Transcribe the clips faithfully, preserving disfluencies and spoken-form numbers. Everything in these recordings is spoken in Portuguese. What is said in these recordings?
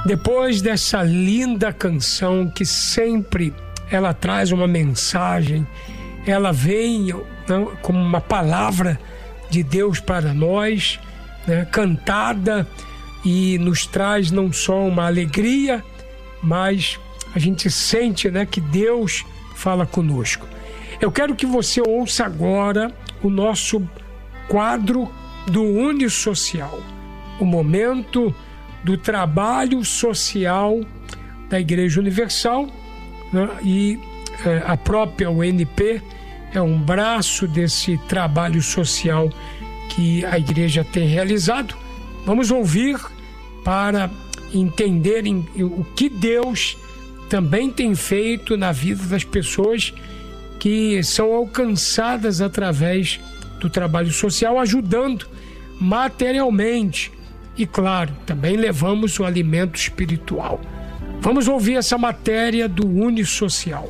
Depois dessa linda canção que sempre ela traz uma mensagem, ela vem, né, como uma palavra de Deus para nós, né, cantada, e nos traz não só uma alegria, mas a gente sente, né, que Deus fala conosco. Eu quero que você ouça agora o nosso quadro do Unisocial, o momento do trabalho social da Igreja Universal, né? E é, a própria U N P é um braço desse trabalho social que a igreja tem realizado. Vamos ouvir para entenderem o que Deus também tem feito na vida das pessoas que são alcançadas através do trabalho social, ajudando materialmente. E claro, também levamos o alimento espiritual. Vamos ouvir essa matéria do Unisocial.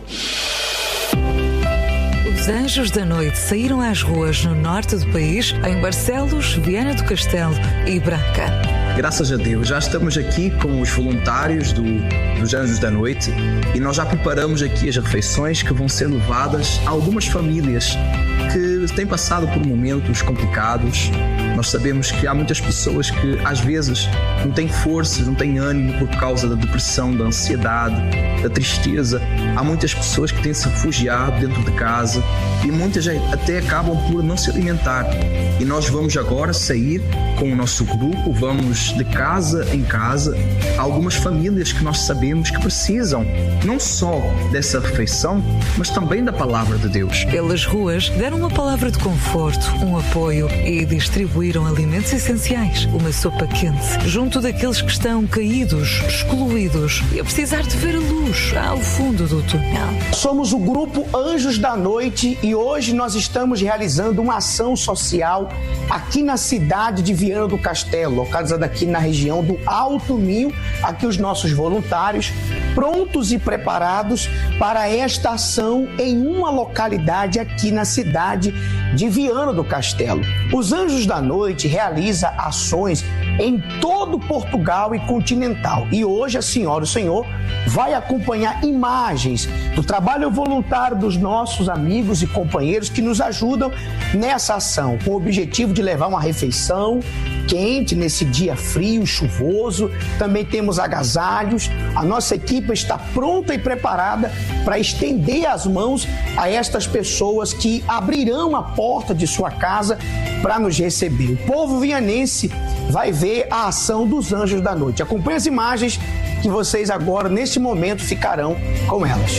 Os Anjos da Noite saíram às ruas no norte do país, em Barcelos, Viana do Castelo e Braga. Graças a Deus, já estamos aqui com os voluntários do, dos Anjos da Noite e nós já preparamos aqui as refeições que vão ser levadas a algumas famílias que têm passado por momentos complicados. Nós sabemos que há muitas pessoas que às vezes não têm forças, não têm ânimo por causa da depressão, da ansiedade, da tristeza. Há muitas pessoas que têm se refugiado dentro de casa e muitas até acabam por não se alimentar. E nós vamos agora sair com o nosso grupo, vamos de casa em casa, há algumas famílias que nós sabemos que precisam não só dessa refeição, mas também da palavra de Deus. Pelas ruas deram uma palavra de conforto, um apoio e distribuíram alimentos essenciais, uma sopa quente, junto daqueles que estão caídos, excluídos e a precisar de ver a luz ao fundo do túnel. Somos o grupo Anjos da Noite e hoje nós estamos realizando uma ação social aqui na cidade de Viana do Castelo, localizada aqui na região do Alto Minho. Aqui os nossos voluntários prontos e preparados para esta ação em uma localidade aqui na cidade de Viana do Castelo. Os Anjos da Noite realiza ações em todo Portugal e continental. E hoje a senhora e o senhor vai acompanhar imagens do trabalho voluntário dos nossos amigos e companheiros que nos ajudam nessa ação, com o objetivo de levar uma refeição quente nesse dia frio e chuvoso. Também temos agasalhos. A nossa equipe está pronta e preparada para estender as mãos a estas pessoas que abrirão a porta de sua casa para nos receber. O povo vianense vai ver a ação dos Anjos da Noite. Acompanhe as imagens que vocês agora, neste momento, ficarão com elas.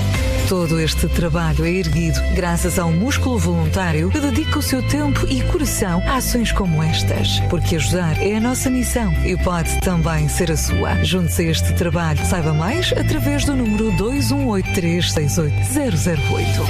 Todo este trabalho é erguido graças ao músculo voluntário que dedica o seu tempo e coração a ações como estas. Porque ajudar é a nossa missão e pode também ser a sua. Junte-se a este trabalho. Saiba mais através do número dois um oito três seis oito zero zero oito.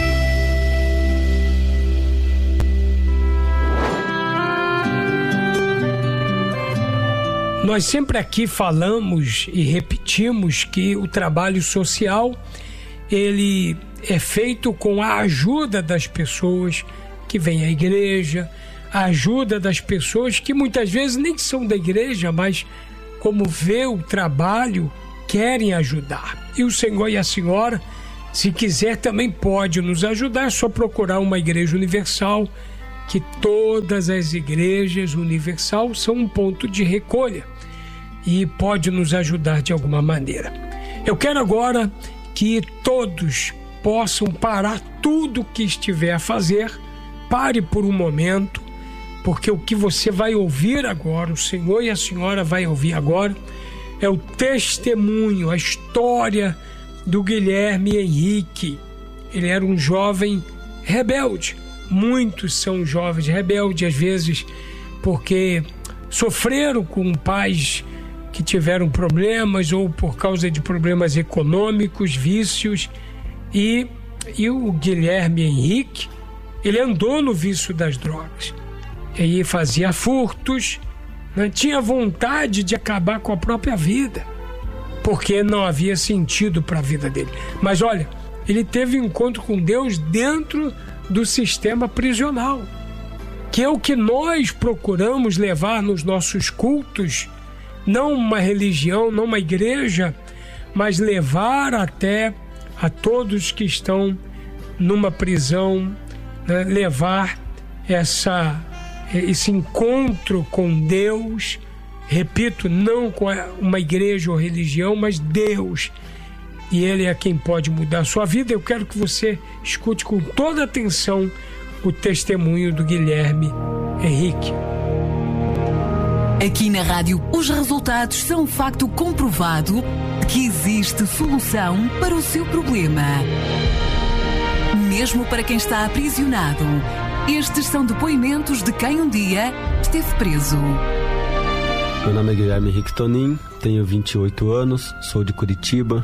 Nós sempre aqui falamos e repetimos que o trabalho social ele é feito com a ajuda das pessoas que vêm à igreja, a ajuda das pessoas que muitas vezes nem são da igreja, mas como vê o trabalho, querem ajudar. E o senhor e a senhora, se quiser, também pode nos ajudar. É só procurar uma igreja universal, que todas as igrejas universal são um ponto de recolha e pode nos ajudar de alguma maneira. Eu quero agora que todos possam parar tudo que estiver a fazer, pare por um momento, porque o que você vai ouvir agora, o senhor e a senhora vai ouvir agora, é o testemunho, a história do Guilherme Henrique. Ele era um jovem rebelde. Muitos são jovens rebeldes, às vezes porque sofreram com pais que tiveram problemas ou por causa de problemas econômicos, vícios. E, e o Guilherme Henrique, ele andou no vício das drogas. Ele fazia furtos, né? Tinha vontade de acabar com a própria vida, porque não havia sentido para a vida dele. Mas olha, ele teve um encontro com Deus dentro do sistema prisional, que é o que nós procuramos levar nos nossos cultos, não uma religião, não uma igreja, mas levar até a todos que estão numa prisão, né? Levar essa, esse encontro com Deus, repito, não com uma igreja ou religião, mas Deus. E Ele é quem pode mudar a sua vida. Eu quero que você escute com toda atenção o testemunho do Guilherme Henrique. Aqui na rádio, os resultados são um facto comprovado de que existe solução para o seu problema. Mesmo para quem está aprisionado, estes são depoimentos de quem um dia esteve preso. Meu nome é Guilherme Henrique Tonin, tenho vinte e oito anos, sou de Curitiba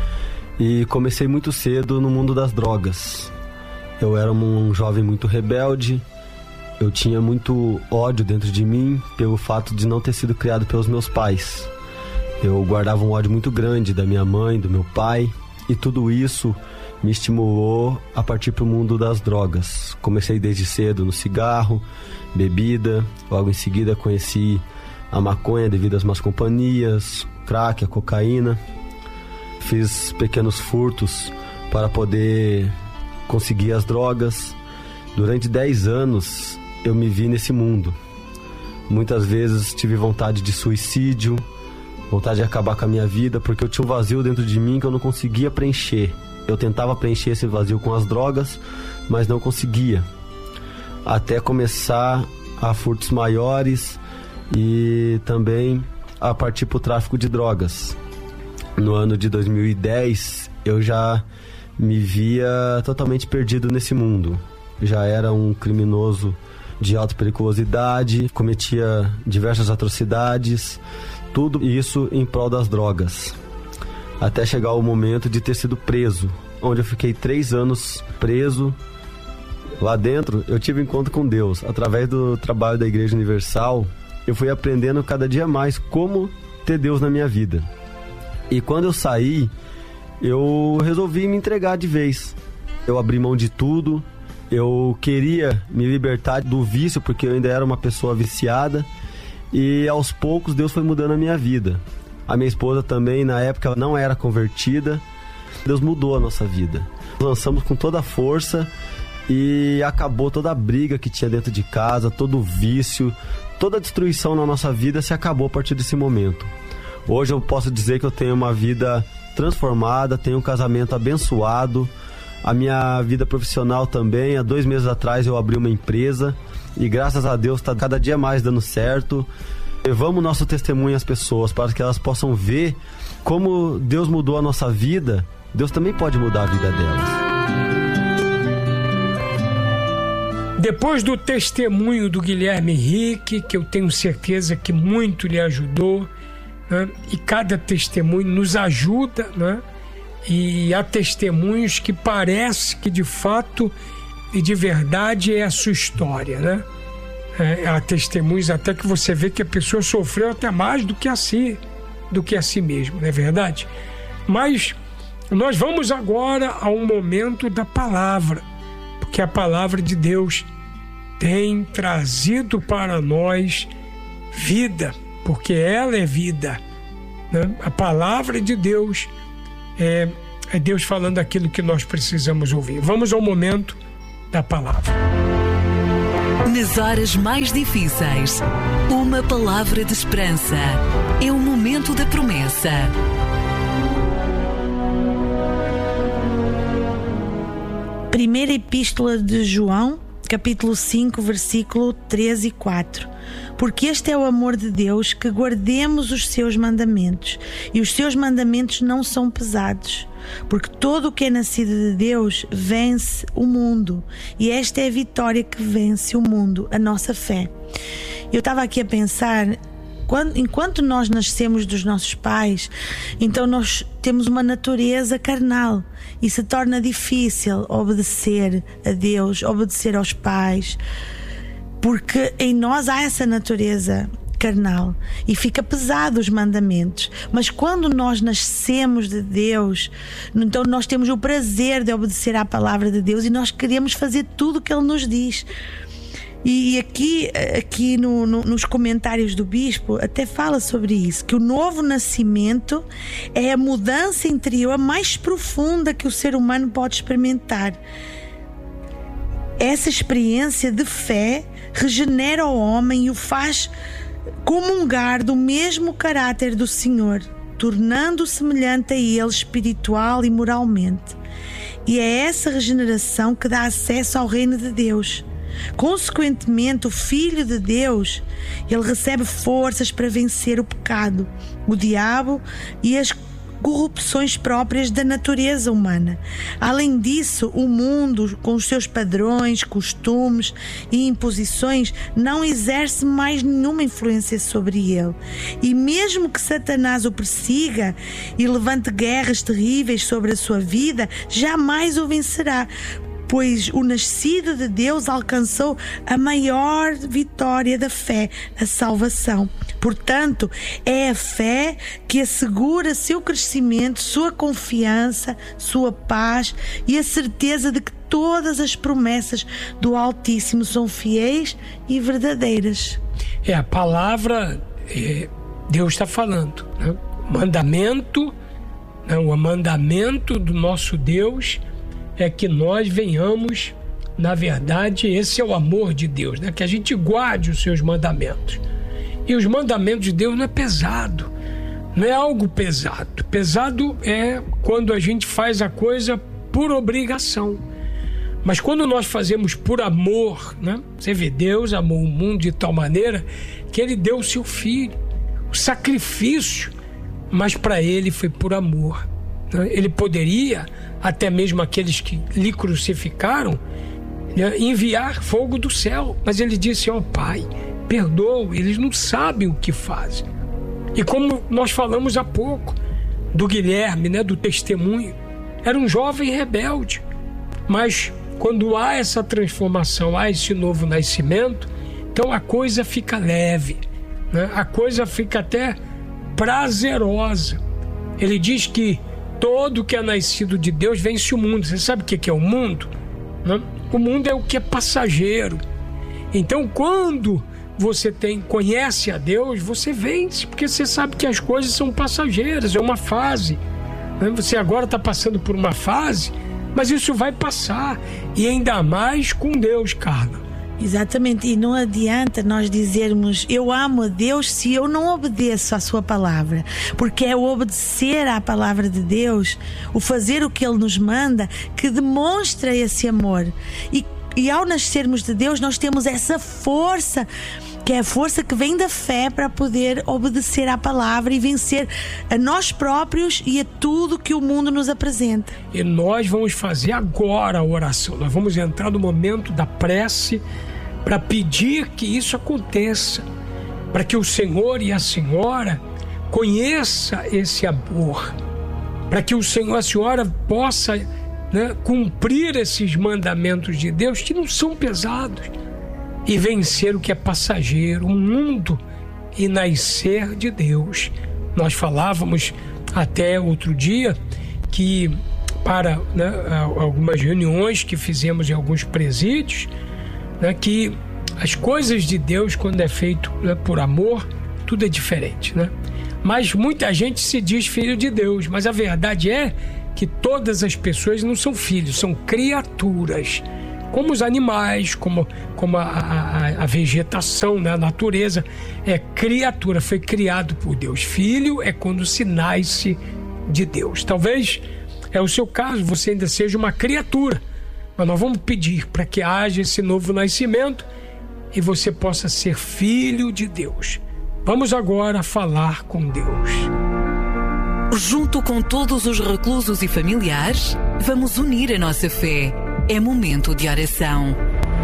e comecei muito cedo no mundo das drogas. Eu era um jovem muito rebelde. Eu tinha muito ódio dentro de mim pelo fato de não ter sido criado pelos meus pais. Eu guardava um ódio muito grande da minha mãe, do meu pai, e tudo isso me estimulou a partir para o mundo das drogas. Comecei desde cedo no cigarro, bebida, logo em seguida conheci a maconha devido às más companhias, crack, a cocaína. Fiz pequenos furtos para poder conseguir as drogas. Durante dez anos eu me vi nesse mundo. Muitas vezes tive vontade de suicídio, vontade de acabar com a minha vida, porque eu tinha um vazio dentro de mim que eu não conseguia preencher. Eu tentava preencher esse vazio com as drogas, mas não conseguia. Até começar a furtos maiores e também a partir para o tráfico de drogas. No ano de dois mil e dez, eu já me via totalmente perdido nesse mundo. Já era um criminoso de alta periculosidade, cometia diversas atrocidades, tudo isso em prol das drogas. Até chegar o momento de ter sido preso, onde eu fiquei três anos preso. Lá dentro eu tive encontro com Deus. Através do trabalho da Igreja Universal, eu fui aprendendo cada dia mais como ter Deus na minha vida. E quando eu saí, eu resolvi me entregar de vez. Eu abri mão de tudo. Eu queria me libertar do vício, porque eu ainda era uma pessoa viciada. E aos poucos Deus foi mudando a minha vida. A minha esposa também, na época, não era convertida. Deus mudou a nossa vida. Lançamos com toda a força e acabou toda a briga que tinha dentro de casa, todo o vício, toda a destruição na nossa vida se acabou a partir desse momento. Hoje eu posso dizer que eu tenho uma vida transformada, tenho um casamento abençoado. A minha vida profissional também. Há dois meses atrás eu abri uma empresa e graças a Deus está cada dia mais dando certo. Levamos nosso testemunho às pessoas para que elas possam ver como Deus mudou a nossa vida. Deus também pode mudar a vida delas. Depois do testemunho do Guilherme Henrique, que eu tenho certeza que muito lhe ajudou, né? E cada testemunho nos ajuda, né? E há testemunhos que parece que de fato e de verdade é a sua história, né? É, há testemunhos até que você vê que a pessoa sofreu até mais do que a si, do que a si mesmo, não é verdade? Mas nós vamos agora a um momento da palavra, porque a palavra de Deus tem trazido para nós vida, porque ela é vida, né? A palavra de Deus é, é Deus falando aquilo que nós precisamos ouvir. Vamos ao momento da palavra. Nas horas mais difíceis, uma palavra de esperança. É o momento da promessa. Primeira Epístola de João, capítulo cinco, versículo três e quatro. Porque este é o amor de Deus, que guardemos os seus mandamentos, e os seus mandamentos não são pesados. Porque todo o que é nascido de Deus vence o mundo, e esta é a vitória que vence o mundo, a nossa fé. Eu estava aqui a pensar, quando, enquanto nós nascemos dos nossos pais, então nós temos uma natureza carnal e se torna difícil obedecer a Deus, obedecer aos pais, porque em nós há essa natureza carnal e fica pesado os mandamentos. Mas quando nós nascemos de Deus, então nós temos o prazer de obedecer à palavra de Deus e nós queremos fazer tudo o que Ele nos diz. E aqui, aqui no, no, nos comentários do bispo até fala sobre isso, que o novo nascimento é a mudança interior mais profunda que o ser humano pode experimentar. Essa experiência de fé regenera o homem e o faz comungar do mesmo caráter do Senhor, tornando-o semelhante a Ele espiritual e moralmente. E é essa regeneração que dá acesso ao reino de Deus. Consequentemente, o Filho de Deus, ele recebe forças para vencer o pecado, o diabo e as corrupções próprias da natureza humana. Além disso, o mundo, com os seus padrões, costumes e imposições, não exerce mais nenhuma influência sobre ele. E mesmo que Satanás o persiga e levante guerras terríveis sobre a sua vida, jamais o vencerá, pois o nascido de Deus alcançou a maior vitória da fé, a salvação. Portanto, é a fé que assegura seu crescimento, sua confiança, sua paz e a certeza de que todas as promessas do Altíssimo são fiéis e verdadeiras. É a palavra, é, Deus está falando, né? Mandamento, né? O mandamento do nosso Deus é que nós venhamos, na verdade, esse é o amor de Deus, né? Que a gente guarde os seus mandamentos. E os mandamentos de Deus não é pesado, não é algo pesado. Pesado é quando a gente faz a coisa por obrigação. Mas quando nós fazemos por amor, né? Você vê, Deus amou o mundo de tal maneira que Ele deu o seu Filho, o sacrifício, mas para Ele foi por amor. Ele poderia, até mesmo aqueles que lhe crucificaram, enviar fogo do céu, mas ele disse: ó Pai, perdoa, eles não sabem o que fazem. E como nós falamos há pouco do Guilherme, né, do testemunho, era um jovem rebelde, mas quando há essa transformação, há esse novo nascimento, então a coisa fica leve, né? A coisa fica até prazerosa. Ele diz que todo que é nascido de Deus vence o mundo. Você sabe o que é o mundo? Né? O mundo é o que é passageiro. Então, quando você tem, conhece a Deus, você vence, porque você sabe que as coisas são passageiras, é uma fase. Né? Você agora está passando por uma fase, mas isso vai passar. E ainda mais com Deus, Carla. Exatamente, e não adianta nós dizermos eu amo a Deus se eu não obedeço à sua palavra, porque é o obedecer à palavra de Deus, o fazer o que Ele nos manda, que demonstra esse amor. E, e ao nascermos de Deus, nós temos essa força, que é a força que vem da fé para poder obedecer à palavra e vencer a nós próprios e a tudo que o mundo nos apresenta. E nós vamos fazer agora a oração. Nós vamos entrar no momento da prece para pedir que isso aconteça, para que o Senhor e a Senhora conheça esse amor, para que o Senhor e a Senhora possa, né, cumprir esses mandamentos de Deus que não são pesados, e vencer o que é passageiro, o mundo, e nascer de Deus. Nós falávamos até outro dia que para, né, algumas reuniões que fizemos em alguns presídios, né, que as coisas de Deus, quando é feito, né, por amor, tudo é diferente, né? Mas muita gente se diz filho de Deus, mas a verdade é que todas as pessoas não são filhos, são criaturas, como os animais, como, como a, a, a vegetação, né? A natureza é criatura, foi criado por Deus. Filho é quando se nasce de Deus. Talvez é o seu caso, você ainda seja uma criatura, mas nós vamos pedir para que haja esse novo nascimento e você possa ser filho de Deus. Vamos agora falar com Deus. Junto com todos os reclusos e familiares, vamos unir a nossa fé. É momento de oração.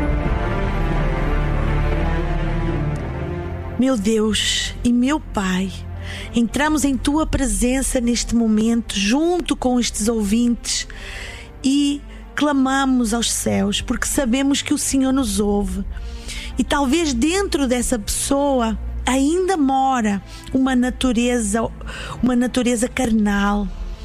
Meu Deus e meu Pai, entramos em Tua presença neste momento, junto com estes ouvintes, e clamamos aos céus, porque sabemos que o Senhor nos ouve. E talvez dentro dessa pessoa ainda mora uma natureza, uma natureza carnal.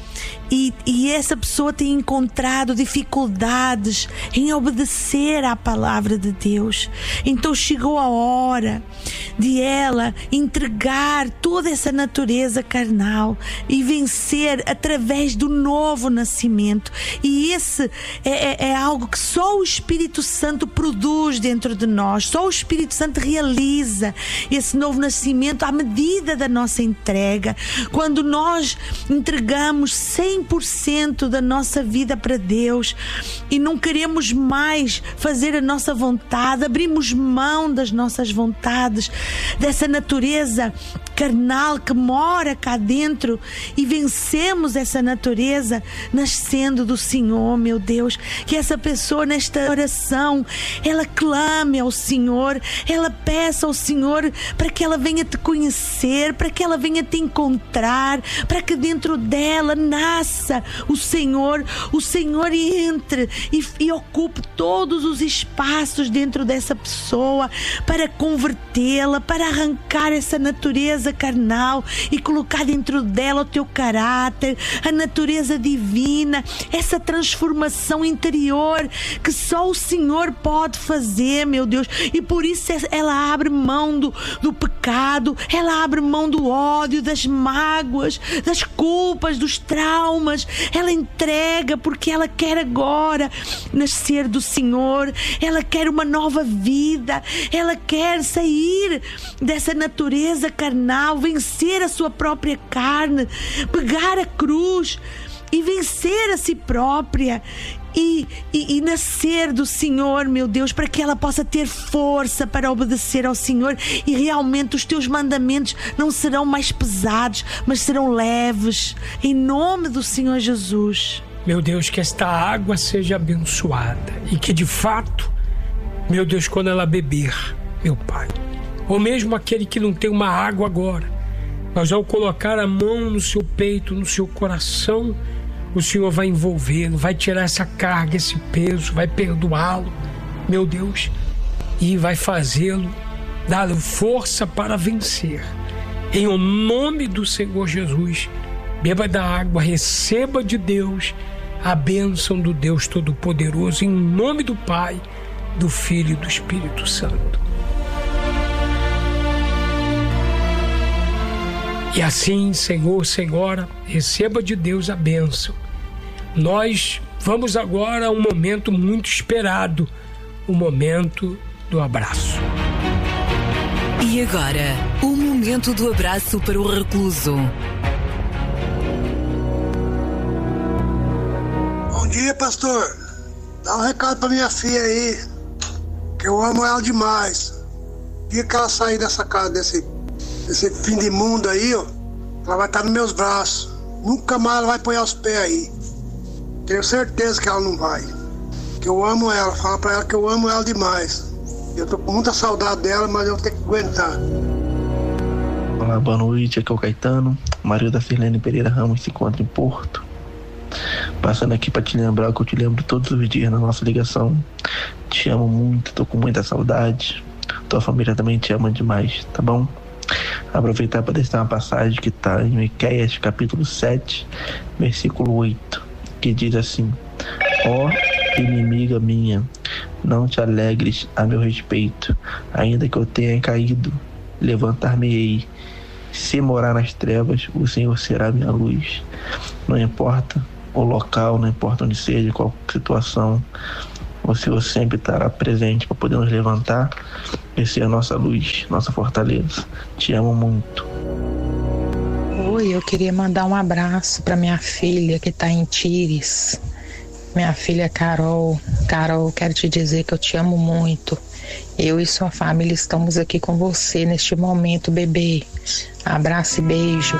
e, e essa pessoa tem encontrado dificuldades em obedecer à palavra de Deus. Então chegou a hora de ela entregar toda essa natureza carnal e vencer através do novo nascimento. E esse é, é, é algo que só o Espírito Santo produz dentro de nós, só o Espírito Santo realiza esse novo nascimento à medida da nossa entrega. Quando nós entregamos cem por cento da nossa vida para Deus e não queremos mais fazer a nossa vontade, abrimos mão das nossas vontades, dessa natureza carnal que mora cá dentro, e vencemos essa natureza nascendo do Senhor, meu Deus. Que essa pessoa nesta oração, ela clame ao Senhor, ela peça ao Senhor para que ela venha te conhecer, para que ela venha te encontrar, para que dentro dela nasça o Senhor, o Senhor entre e, e ocupe todos os espaços dentro dessa pessoa para convertê-la, para arrancar essa natureza carnal e colocar dentro dela o teu caráter, a natureza divina, essa transformação interior que só o Senhor pode fazer, meu Deus. E por isso ela abre mão do, do pecado, ela abre mão do ódio, das mágoas, das culpas, dos traumas. Ela entrega porque ela quer agora nascer do Senhor, ela quer uma nova vida, ela quer sair dessa natureza carnal, vencer a sua própria carne, pegar a cruz e vencer a si própria e, e, e nascer do Senhor, meu Deus, para que ela possa ter força para obedecer ao Senhor, e realmente os teus mandamentos não serão mais pesados, mas serão leves, em nome do Senhor Jesus. Meu Deus, que esta água seja abençoada e que de fato, meu Deus, quando ela beber, meu Pai, ou mesmo aquele que não tem uma água agora, mas ao colocar a mão no seu peito, no seu coração, o Senhor vai envolvê-lo, vai tirar essa carga, esse peso, vai perdoá-lo, meu Deus, e vai fazê-lo, dar força para vencer. Em o nome do Senhor Jesus, beba da água, receba de Deus a bênção do Deus Todo-Poderoso, em nome do Pai, do Filho e do Espírito Santo. E assim, Senhor, Senhora, receba de Deus a bênção. Nós vamos agora a um momento muito esperado, o momento do abraço. E agora, o momento do abraço para o recluso. Bom dia, pastor. Dá um recado pra minha filha aí, que eu amo ela demais. O dia que ela sair dessa casa, desse, desse fim de mundo aí, ó, ela vai estar nos meus braços. Nunca mais ela vai pôr os pés aí. Tenho certeza que ela não vai. Que eu amo ela. Fala pra ela que eu amo ela demais. Eu tô com muita saudade dela, mas eu vou ter que aguentar. Olá, boa noite. Aqui é o Caetano. O marido da Sirlene Pereira Ramos se encontra em Porto. Passando aqui pra te lembrar que eu te lembro todos os dias na nossa ligação. Te amo muito, tô com muita saudade. Tua família também te ama demais, tá bom? Aproveitar para deixar uma passagem que está em Miqueias, capítulo sete, versículo oito, que diz assim: ó inimiga minha, não te alegres a meu respeito, ainda que eu tenha caído, levantar-me-ei. Se morar nas trevas, o Senhor será minha luz. Não importa o local, não importa onde seja, qual situação, o Senhor sempre estará presente para poder nos levantar e ser a nossa luz, nossa fortaleza. Te amo muito. Oi, eu queria mandar um abraço para minha filha que está em Tires. Minha filha Carol. Carol, quero te dizer que eu te amo muito. Eu e sua família estamos aqui com você neste momento, bebê. Abraço e beijo.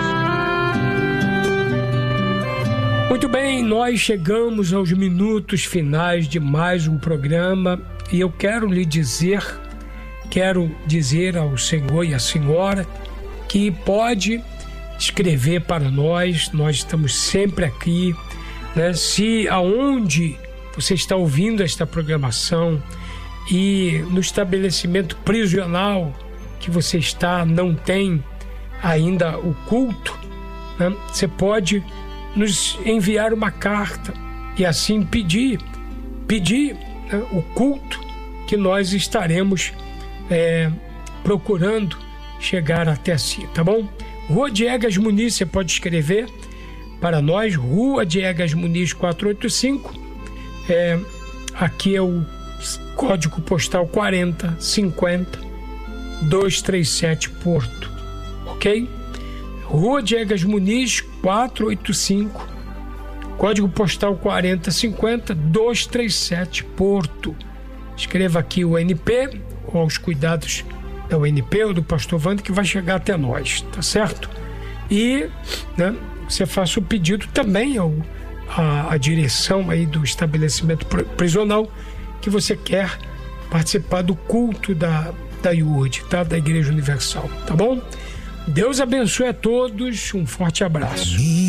Muito bem, nós chegamos aos minutos finais de mais um programa e eu quero lhe dizer, quero dizer ao senhor e à senhora que pode escrever para nós, nós estamos sempre aqui, né? Se aonde você está ouvindo esta programação e no estabelecimento prisional que você está não tem ainda o culto, né? Você pode nos enviar uma carta e assim pedir, pedir né, o culto que nós estaremos é, procurando chegar até si, tá bom? Rua Diegas Muniz, você pode escrever para nós, Rua Diegas Muniz quatrocentos e oitenta e cinco, é, aqui é o código postal quarenta cinquenta duzentos e trinta e sete Porto, ok? Rua Diegas Muniz quatrocentos e oitenta e cinco, código postal quarenta cinquenta duzentos e trinta e sete Porto. Escreva aqui o N P ou aos cuidados da U N P ou do pastor Wander, que vai chegar até nós, tá certo? E né, você faça o pedido também ao, a, a direção aí do estabelecimento prisional que você quer participar do culto da, da I U R D, tá? Da Igreja Universal, tá bom? Deus abençoe a todos, um forte abraço.